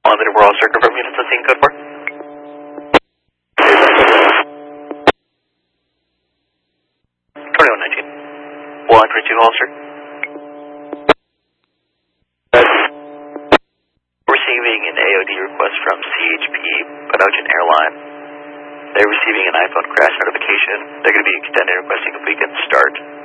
Limited World Circuit from units on scene code 4. 2119. 132 Holster. Receiving an AOD request from CHP, Panojin Airline. They're receiving an iPhone crash notification. They're going to be extended requesting if we can start